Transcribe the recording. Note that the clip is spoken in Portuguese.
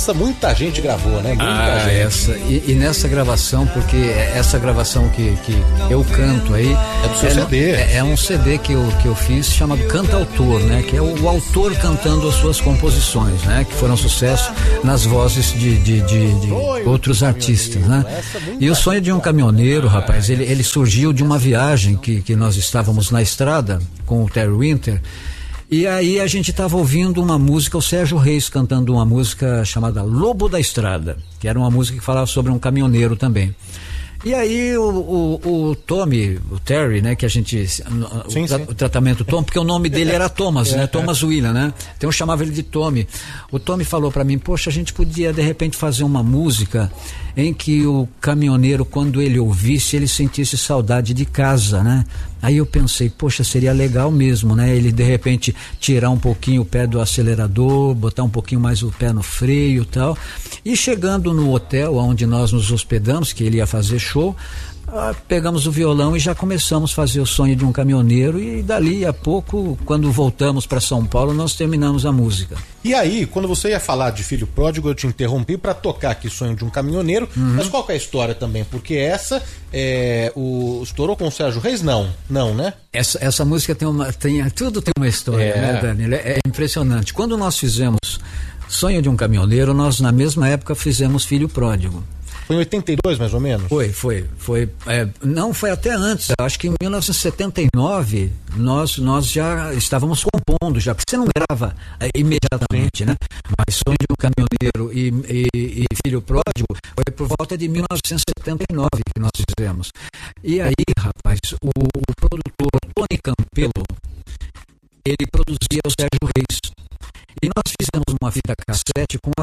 essa muita gente gravou, né? Muita gente. Essa. E nessa gravação, porque essa gravação que eu canto aí. É do seu CD. É um CD que eu fiz chamado Cantautor, né? Que é o autor cantando as suas composições, né? Que foram sucesso nas vozes de outros artistas, né? E o Sonho de um Caminhoneiro, rapaz, ele surgiu de uma viagem que nós estávamos na estrada com o Terry Winter. E aí a gente estava ouvindo uma música, o Sérgio Reis cantando uma música chamada Lobo da Estrada, que era uma música que falava sobre um caminhoneiro também. E aí o Tommy, o Terry, né, que a gente, o tratamento Tom, porque o nome dele era Thomas, né, Thomas William, né, então eu chamava ele de Tommy. O Tommy falou pra mim, poxa, a gente podia de repente fazer uma música em que o caminhoneiro, quando ele ouvisse, ele sentisse saudade de casa, né. Aí eu pensei, poxa, seria legal mesmo, né, ele de repente tirar um pouquinho o pé do acelerador, botar um pouquinho mais o pé no freio e tal. E chegando no hotel onde nós nos hospedamos, que ele ia fazer show, pegamos o violão e já começamos a fazer o Sonho de um Caminhoneiro, e dali a pouco, quando voltamos para São Paulo, nós terminamos a música. E aí, quando você ia falar de Filho Pródigo, eu te interrompi para tocar aqui Sonho de um Caminhoneiro, mas qual que é a história também? Porque essa, estourou com o Sérgio Reis? Não, né? Essa música tudo tem uma história, né, Dani? É impressionante. Quando nós fizemos Sonho de um Caminhoneiro, nós na mesma época fizemos Filho Pródigo. Foi em 82, mais ou menos? Foi. Não, foi até antes. Acho que em 1979 nós já estávamos compondo, já, porque você não grava imediatamente, né? Mas Sonho de um Caminhoneiro e Filho Pródigo foi por volta de 1979 que nós fizemos. E aí, rapaz, o produtor Tony Campelo, ele produzia o Sérgio Reis. E nós fizemos uma fita cassete com as